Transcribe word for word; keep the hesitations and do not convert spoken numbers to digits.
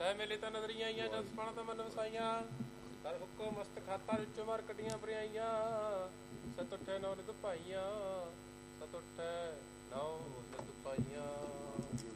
ਸਹਿ ਮੇਲੇ ਤਾਂ ਨਜ਼ਰੀਆਂ ਆਈਆਂ, ਜਸ ਪਣ ਤਾਂ ਮਨ ਵਸਾਈਆਂ। ਕਰ ਹੁਕਮ ਮਸਤ ਖਾਤਾ ਵਿੱਚੋਂ ਮਰ ਕੱਢੀਆਂ ਬਰਿਆਈਆਂ। ਸਤ ਉੱਠੇ ਨੌ ਨਿਤ ਭਾਈਆਂ, ਸਤ ਉੱਠੇ ਨੌ ਨਿਤ ਭਾਈਆਂ।